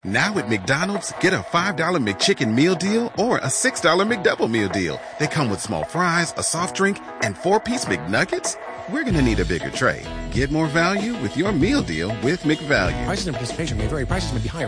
Now at McDonald's, get a $5 McChicken meal deal or a $6 McDouble meal deal. They come with small fries, a soft drink, and 4-piece McNuggets. We're going to need a bigger tray. Get more value with your meal deal with McValue. Prices and participation may vary. Prices may be higher.